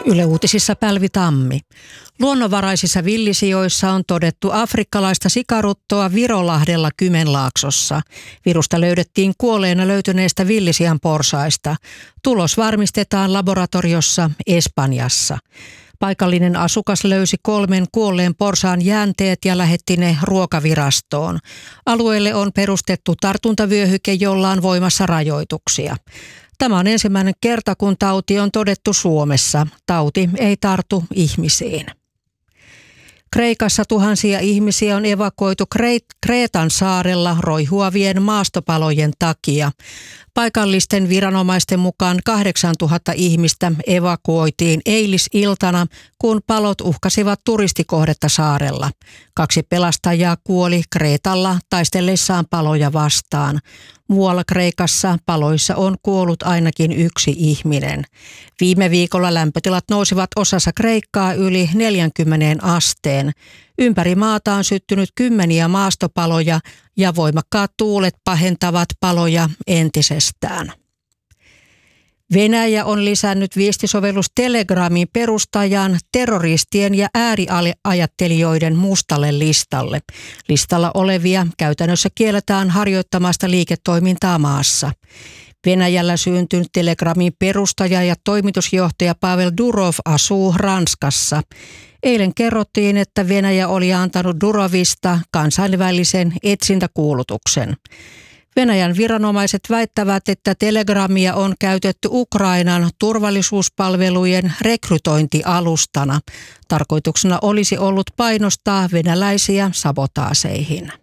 Yle Uutisissa Pälvi Tammi. Luonnonvaraisissa villisijoissa on todettu afrikkalaista sikaruttoa Virolahdella Kymenlaaksossa. Virusta löydettiin kuolleena löytyneistä villisian porsaista. Tulos varmistetaan laboratoriossa Espanjassa. Paikallinen asukas löysi 3 kuolleen porsaan jäänteet ja lähetti ne ruokavirastoon. Alueelle on perustettu tartuntavyöhyke, jolla on voimassa rajoituksia. Tämä on ensimmäinen kerta, kun tauti on todettu Suomessa. Tauti ei tartu ihmisiin. Kreikassa tuhansia ihmisiä on evakuoitu Kreetan saarella roihuavien maastopalojen takia. Paikallisten viranomaisten mukaan 8000 ihmistä evakuoitiin eilisiltana, kun palot uhkasivat turistikohdetta saarella. 2 pelastajaa kuoli Kreetalla taistellessaan paloja vastaan. Muualla Kreikassa paloissa on kuollut ainakin 1 ihminen. Viime viikolla lämpötilat nousivat osassa Kreikkaa yli 40 asteen. Ympäri maata on syttynyt kymmeniä maastopaloja ja voimakkaat tuulet pahentavat paloja entisestään. Venäjä on lisännyt viestisovellus Telegramin perustajan terroristien ja ääriajattelijoiden mustalle listalle. Listalla olevia käytännössä kielletään harjoittamasta liiketoimintaa maassa. Venäjällä syntynyt Telegramin perustaja ja toimitusjohtaja Pavel Durov asuu Ranskassa. Eilen kerrottiin, että Venäjä oli antanut Durovista kansainvälisen etsintäkuulutuksen. Venäjän viranomaiset väittävät, että Telegramia on käytetty Ukrainan turvallisuuspalvelujen rekrytointialustana. Tarkoituksena olisi ollut painostaa venäläisiä sabotaaseihin.